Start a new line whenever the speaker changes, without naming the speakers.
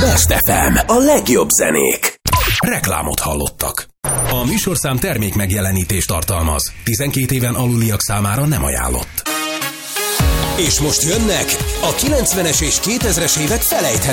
Best FM, a legjobb zenék. Reklámot hallottak. A műsorszám termék megjelenítést tartalmaz. 12 éven aluliak számára nem ajánlott. És most jönnek a 90-es és 2000-es évek felejthetetlen